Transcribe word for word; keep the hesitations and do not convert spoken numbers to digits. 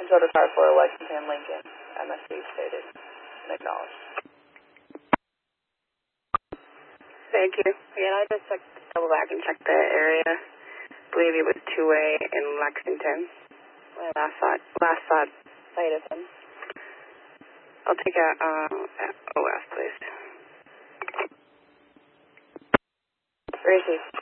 control to car for Lexington, Lincoln, M S C stated and acknowledged. Thank you. Yeah, I just checked, double back and checked the area. I believe he was two-way in Lexington. My last thought, last thought sight of him. I'll take a um, O S, please. Gracie.